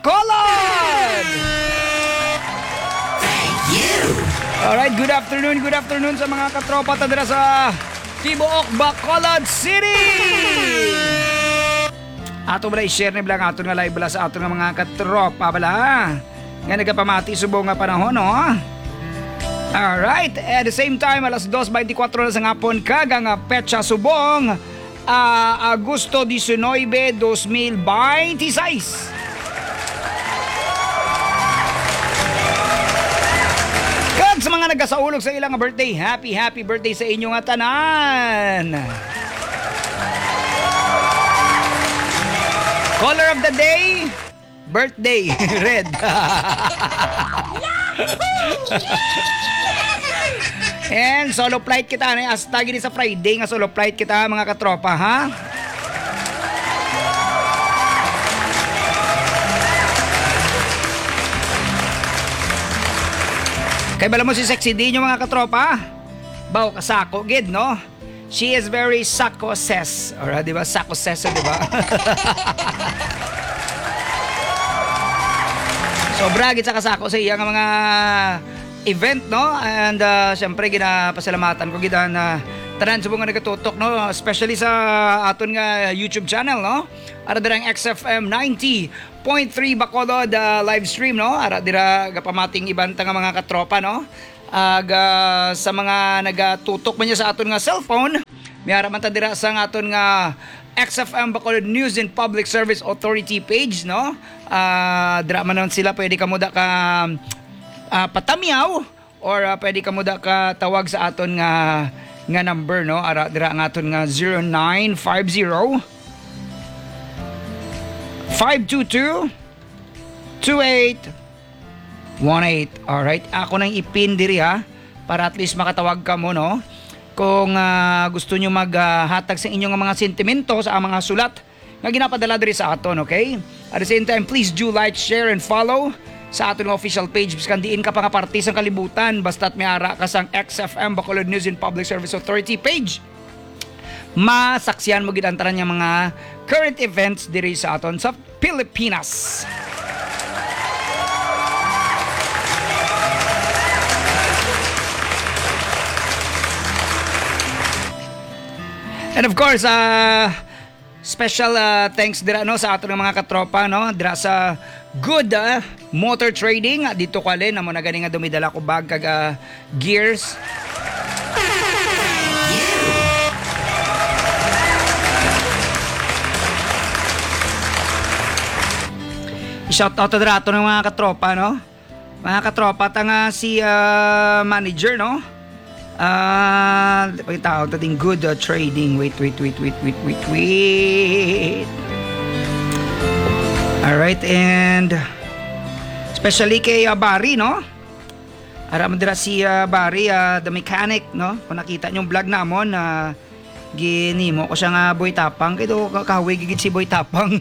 Bacolod! Alright, good afternoon sa mga katropa tadira sa Tibuok, Bacolod City! Ato bala i-share ni Blang ato nga live bala sa ato nga mga katropa bala. Nga nagapamati subong nga panahon, no? Alright, at the same time, alas 2:24 na sa ngapon kaga nga petsa subong Agosto 19, 2026. Sa mga nagasaulog sa ilang birthday, happy birthday sa inyo nga tanan. Color of the day, birthday, red. And solo flight kita na hasta gini sa Friday nga solo flight kita mga katropa, ha? Kay bala mo si Sexy D nyo mga katropa? Baw kasako gid, no? She is very sako-ses. Alright, di ba? Sako-ses, di ba? Sobra gid sa kasako sa iya nga mga event, no? And syempre ginapasalamatan ko gid na tanan subong nga nagatutok, no? Especially sa aton nga YouTube channel, no? Ara dirang XFM 90.3 Bacolod live stream, no? Ara dira gapamating ibanta nga mga katropa, no? Sa mga nagatutok man niya sa aton nga cellphone, miara man ta dira sa aton nga XFM Bacolod News and Public Service Authority page, no? Dira man sila pwede ka muda ka patamyaw or pwede ka muda ka tawag sa aton nga number, no? Ara dira ang aton nga 0950 522-2818. Alright, ako nang ipin diri, ha, para at least makatawag ka mo, no? Kung gusto nyo maghatag sa inyong mga sentimento sa mga sulat nga ginapadala diri sa aton, okay? At the same time, please do like, share, and follow sa aton official page. Biskan diin ka pa nga parte sa kalibutan basta't may ara ka sang XFM Bacolod News and Public Service Authority page. Masaksiyan mo gid ang tanan nga mga current events diri sa aton sa Pilipinas. And of course, special thanks dira, no, sa aton mga katropa, no, dira sa Good Motor Trading. Dito ko alin amo na gani nga dumidala ko bag kag gears. Shout out to ng mga katropa, no? Mga katropa, tanga si manager, no? Pagkitao tating Good Trading. Wait. Alright, and especially kay Barry, no? Aram dira si Barry, the mechanic, no? Kung nakita nyo yung vlog namon, ginimo ko siya nga Boy Tapang. Kito kahoy gigit si Boy Tapang.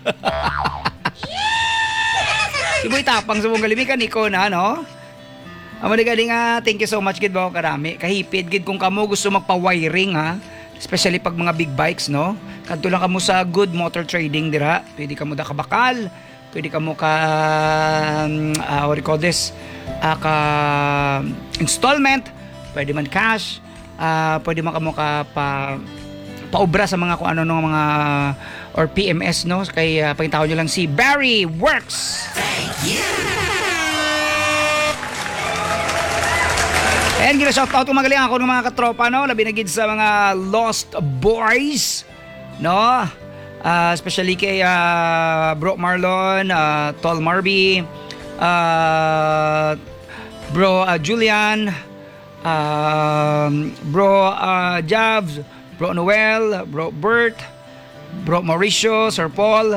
Si Boy Tapang sa mong galimikan, ikaw na, no? Ang magaling nga, thank you so much, gid ba karami. Kahipid, gid kung kamo gusto magpa-wiring, ha? Especially pag mga big bikes, no? Kadto lang kamo sa Good Motor Trading, dira. Pwede kamo da kabakal, pwede kamo ka, what do you call this? Ka installment, pwede man cash, pwede man kamo ka paubra sa mga kung ano ng mga or PMS, no? Kay pagkitaw nyo lang si Barry Works. Thank you. And gina-shout out kung magaling ako ng mga katropa, no? Labi na gid sa mga Lost Boys, no? Especially kay Bro Marlon, Tol Marby, Bro Julian, Bro Javs, Bro Noel, Bro Bert, Bro Mauricio, Sir Paul,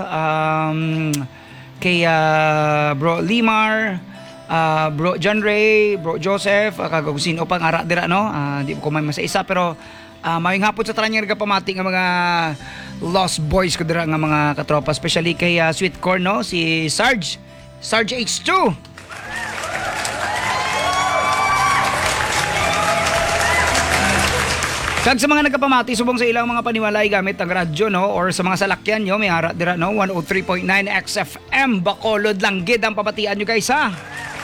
kay Bro Limar, Bro John Ray, Bro Joseph, kagagusin o pang ara dira, no? Di ko may masa isa, pero mayong hapon sa taranyang pamati ng mga Lost Boys ko dira nga mga katropa, especially kay Sweet Corn, no? Si Sarge H2. Kag sa mga nagkapamati subong sa ilang mga panimalay gamit ang radyo no or sa mga salakyan nyo may hara dira no 103.9 XFM Bacolod lang gid ang pamatian nyo guys ha.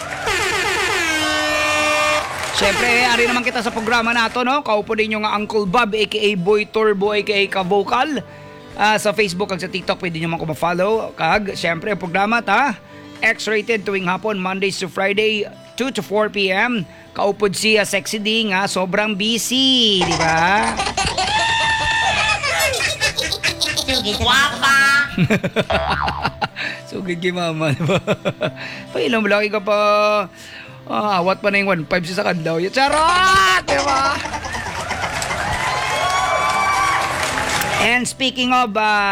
Siyempre, ari naman kita sa programa nato, no? Kaupo din yung Uncle Bob, aka Boy Turbo, aka Ka-Vocal. Sa Facebook at sa TikTok, pwede nyo man ko ma-follow. Kag, siyempre, programa ta. X-rated tuwing hapon, Mondays to Friday, 2 to 4 p.m. Kaupod siya, Sexy D nga, sobrang busy, di ba? Guwapa! Sugid kay mama, di ba? Pailang malaki ka pa. Awat pa na yung 1.5 sa kadlaw. Charot! Diba? And speaking of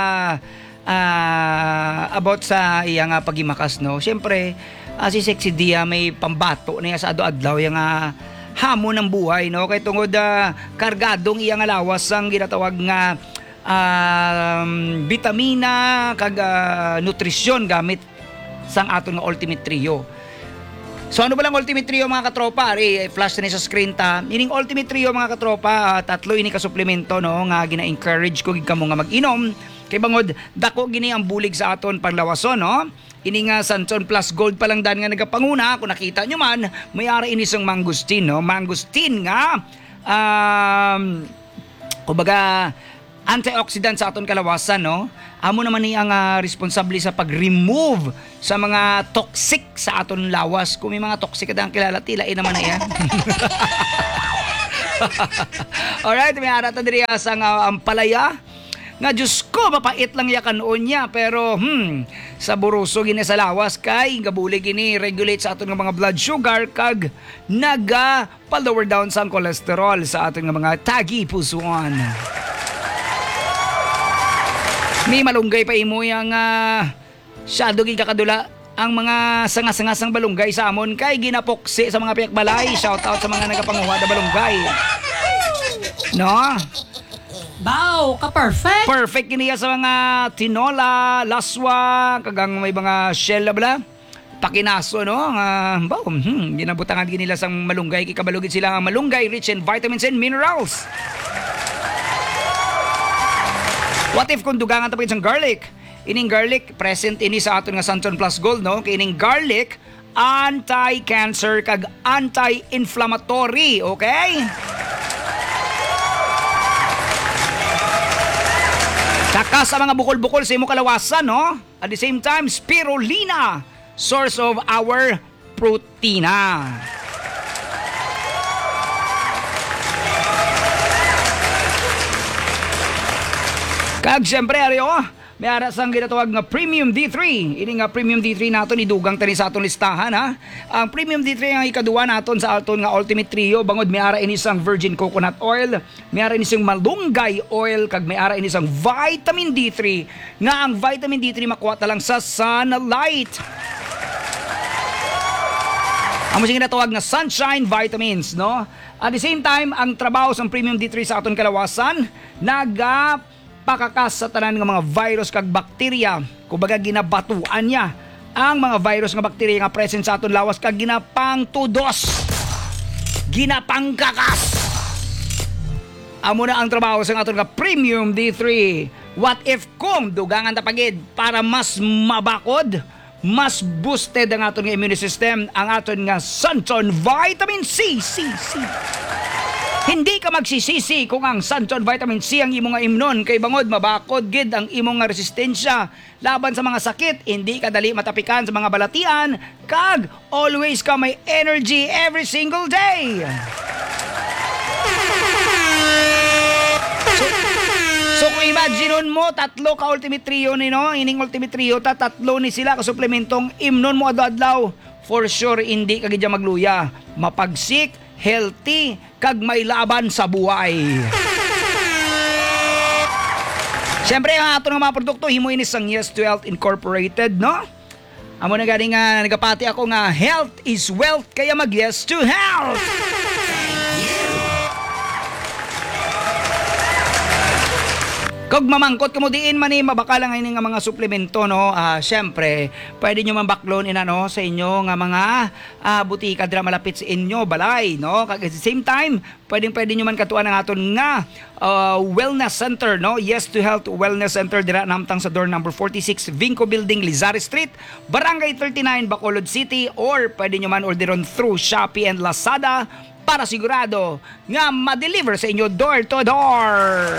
about sa iyang pagimakas, no? Siyempre, si Sexy Dia may pambato niya sa ado-adlaw yung hamon ng buhay, no? Kay tungod kargadong iyang alawas ang ginatawag nga vitamina kag nutrisyon gamit sang aton nga Ultimate Trio. So ano ba lang Ultimate Trio mga katropa? Flash na sa screen ta. Ining Ultimate Trio mga katropa, tatlo ini ka suplemento no nga gina-encourage ko gid kamo nga mag-inom. Kay bangod dako gini ang bulig sa aton panglawason no. Ini nga Santon Plus Gold pa lang dan nga nagapanguna kung nakita nyo man, may ara ini sang mangustin no. Mangustin nga kumbaga antioxidant sa aton kalawasan no. Amo naman ni ang responsable sa pag-remove sa mga toxic sa aton lawas. Kung may mga toxic kadang kilala tilain naman na yan. Alright, may arata diri sa ampalaya. Nga Diyos ko, mapait lang yakan niya. Pero sa buruso gini sa lawas kay gabuli gini regulate sa aton nga mga blood sugar kag naga pa-lower down sa cholesterol sa aton nga mga tagi pusuan. May malunggay pa imo yung shadow kakadula ang mga sangas-sangasang balunggay sa amon kay ginapoksi sa mga piyakbalay. Shout out sa mga nagapanguha na balunggay. No? Bow, ka-perfect! Perfect kiniya sa mga tinola, laswa, kagang may mga shell bla. Pakinaso no ginabutangan ginila sang malunggay kay kabalugid sila ang malunggay rich in vitamins and minerals. What if kung dugangan tapos isang garlic? Ining garlic, present ini sa aton nga Santon Plus Gold, no? Kaya ining garlic, anti-cancer kag anti-inflammatory, okay? Kakas sa mga bukol-bukol sa imo kalawasan, no? At the same time, spirulina, source of our protina. Kag siyempre, may ara sang ginatawag nga Premium D3. Ini nga Premium D3 naton idugang tani sa aton listahan ha. Ang Premium D3 ang ikaduwa naton sa aton nga Ultimate Trio bangod may ara ini sang virgin coconut oil, may ara ini sang malunggay oil kag may ara ini sang vitamin D3 nga ang vitamin D3 makuha ta lang sa sunlight. Amo sing ginatawag nga sunshine vitamins, no? At the same time, ang trabaho sa Premium D3 sa aton kalawasan pakakas sa tanan ng mga virus kag bakterya. Kumbaga ginabatuan niya ang mga virus nga bakterya nga present sa aton lawas kag ginapangtudos. Ginapangkakas. Amo na ang trabaho sa aton nga Premium D3. What if kung dugangan ta pagid para mas mabakod, mas boosted ang aton nga immune system, ang aton nga Santon Vitamin C. Hindi ka magsisisi kung ang Santon Vitamin C ang imong nga imnon kay bangod mabakod gid ang imong nga resistensya laban sa mga sakit. Hindi ka dali matapikan sa mga balatian kag always ka may energy every single day. So kung imagineon mo tatlo ka Ultimate Trio ni no, ining Ultimate Trio tatlo ni sila ka suplementong imnon mo adlaw. For sure hindi ka gid magluya, mapagsik, healthy kag may laban sa buhay. Siyempre ang ato ng mga produkto himo ini sang Yes to Health Incorporated, no? Amo na gani nga nagapati ako nga health is wealth kaya mag Yes to Health. Kag mamangkot ka mo diin man mabaka lang nga mga suplemento no. Syempre, pwede nyo man baklon inano sa inyo nga mga butika dira malapit sa inyo balay no. Kag at the same time, pwede nyo man katuan ang aton nga wellness center no. Yes to Health Wellness Center dira namtang sa door number 46 Vinco Building, Lizares Street, Barangay 39, Bacolod City, or pwede nyo man orderon through Shopee and Lazada para sigurado nga ma-deliver sa inyo door to door.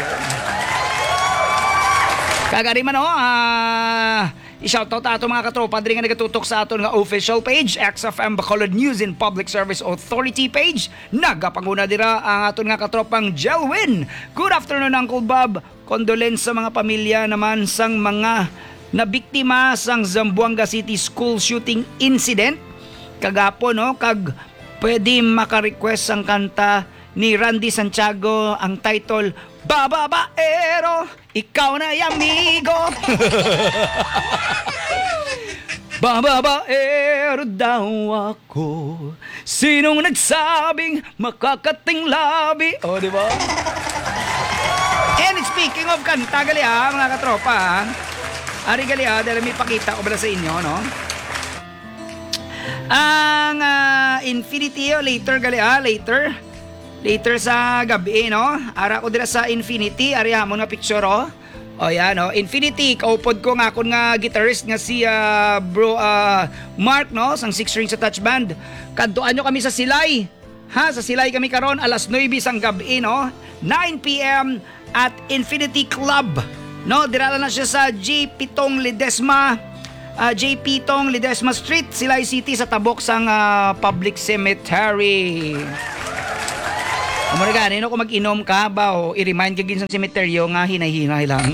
Kagari man i-shoutout ato mga katropa diri nga nagatutok sa aton nga official page XFM Bacolod News and Public Service Authority page. Nagapanguna dira ang aton nga katropang Jelwin. Good afternoon Uncle Bob. Condolence sa mga pamilya naman sang mga nabiktima sang Zamboanga City school shooting incident kagapo no. Kag pwede maka-request ang kanta ni Randy Santiago, ang title Bababaero, ikaw na amigo. Bababaero daw ako, sinong nagsabing makakating labi? O, di ba? And speaking of kanta, gali mga katropa, ari gali dahil may pakita ko bala sa inyo, no? Ang Infinity later gali later sa gabi no. Ara ko dira sa Infinity, ari hamon nga picture oh. O yan no, Infinity kaupod ko nga akon nga guitarist nga si bro Mark no, sang 6 strings sa touch band. Kadtuan nyo kami sa Silay. Ha, sa Silay kami karon alas 9 sang gabi no. 9 PM at Infinity Club. No, dira na siya sa J.P. Tong Ledesma Street, Silay City sa tabok sang public cemetery. Amore gani no, kung mag-inom ka ba o i-remind ka gin sa cemeteryo nga hinay-hinay lang.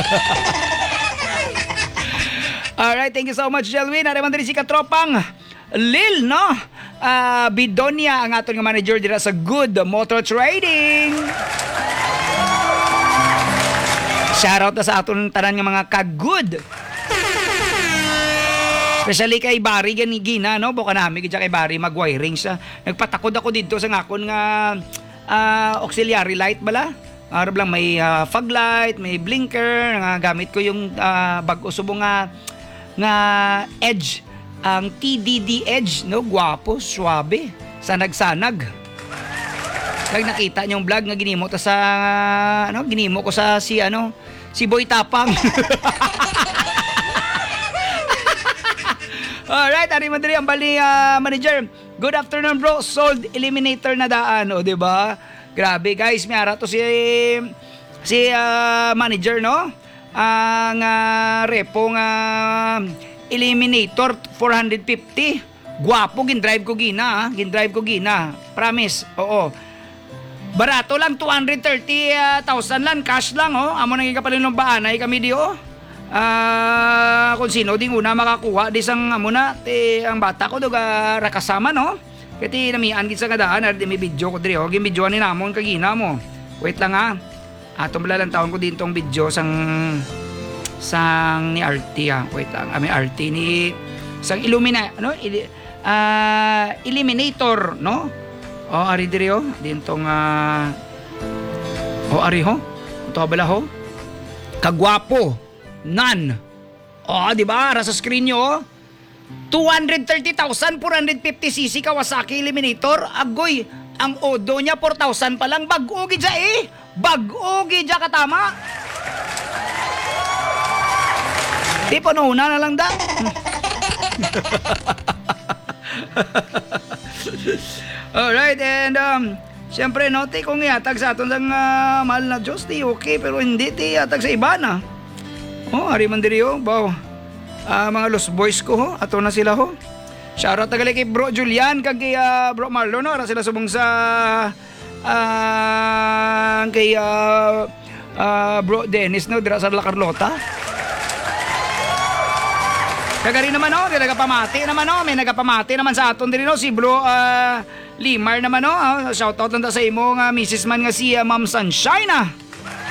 Alright, thank you so much Jelwin. Nareman diri si katropang Lil no. Bidonia ang aton nga manager dira sa Good Motor Trading. Shoutout na sa aton tanan nga mga ka-good. Especially kay Barry Gina, no? Buka namin kay Barry mag-wiring siya. Nagpatakod ako dito sa ngakon nga auxiliary light bala. Arab lang may fog light, may blinker, nga gamit ko yung bag-o subo nga edge, ang TDD edge, no? Gwapo, suabe, sanag-sanag. Kag nakita niyo yung vlog nga ginimo ta sa ginimo ko sa si Boy Tapang. Alright, ari man diri ang bali manager. Good afternoon bro, sold eliminator na daan o, di ba? Grabe guys, may ara to si manager no. Ang repo nga eliminator 450. Gwapo gin-drive ko gina, Promise. Oo. Barato lang 230,000 lang cash lang oh. Amo nang ikapaling ng baanay kami di oh. Kung sino ding una makakuha di sang amuna ang bata ko doga rakasama no. Kati namian gid sa kadaan di may video ko diri oh. Gimidyoan ni namon kagina mo. Wait lang ha. Atom lang taon ko din tong video sang ni RT Wait lang. May RT ni sang eliminator no. Oh ari diri oh. Din tong ari ho. Ito bala ho. Kagwapo. None. Oh, di ba? Sa screen nyo, 230,450cc Kawasaki Eliminator. Agoy, ang odo niya 4,000 pa lang. Bag-ogi dya eh. Bag-ogi dya katama. Di pa nauna na lang da. Alright, and siyempre no, kung iatag sa aton ng mahal na Diyos, di okay. Pero hindi iatag sa iba na. Oh, ari man diri oh, baw. Mga Los Boys ko ho, ato na sila ho. Shoutout tagali kay Bro Julian kag kay Bro Marlon no, ara sila subong sa kay Bro Dennis no, dira sa La Carlota. Kagari naman no, nagapamati naman no, may nagapamati naman sa aton diri no si Bro Limar naman no. Shoutout nanda sa imo nga Mrs. man nga si Ma'am Sunshine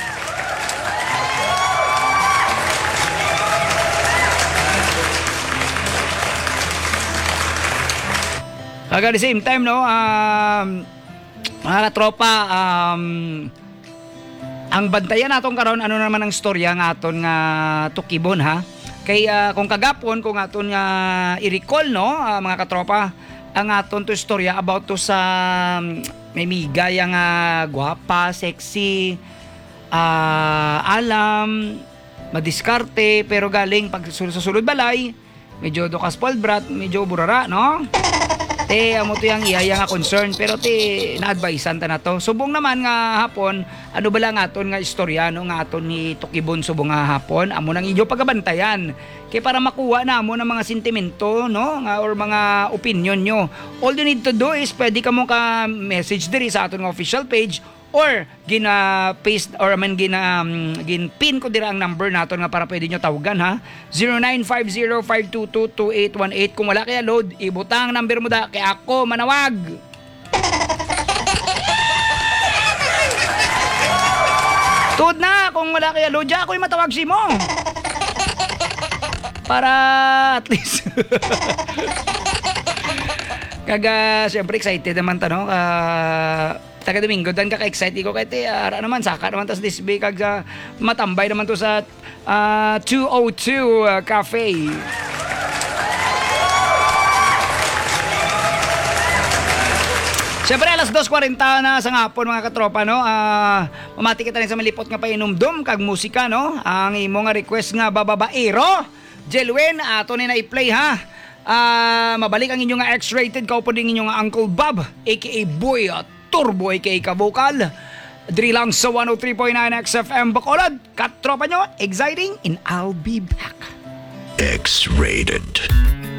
At the same time, no, mga katropa, Ang bantayan naton karon ano naman ang storya nga aton nga tukibon ha. Kay kung kagapon kung aton nga i-recall no mga katropa ang aton to storya about to sa may migaya nga gwapa, sexy, alam, madiskarte pero galing pag susulod balay medyo dokas polbrat, medyo burara no. Te amo to yang iyaya nga concern pero te na-advisean ta na to. Subong naman nga hapon ano bala nga aton nga istorya no nga aton ni Tukibon subong nga hapon amo nang inyo pagabantayan kay para makuha na mo ng mga sentimento no nga or mga opinion nyo. All you need to do is pwede ka mo ka message diri sa aton nga official page or gina paste or gin pin ko dira ang number naton nga para pwede nyo tawagan ha 0950-522-2818. Kung wala kaya load ibutang number mo da kay ako manawag. Tuod na kung wala kaya load ya ako'y matawag si mo para at least kaga syempre excited naman ta no taga Domingo dan ka excited ko kay ara naman saka naman tas this big kag matambay naman to sa 202 cafe. Siyempre alas 2:40 na sa ngapon mga katropa no. Mamati kita rin sa malipot nga painumdum kag musika no. Ang imo nga request nga bababaero. Jelwin ato ni na i-play ha. Mabalik ang inyo nga X-rated kaupo din inyo nga Uncle Bob aka Boy Turbo aka Kabukal. Diri lang sa 103.9 XFM Bacolod. Katropa nyo, exciting and I'll be back. X-rated.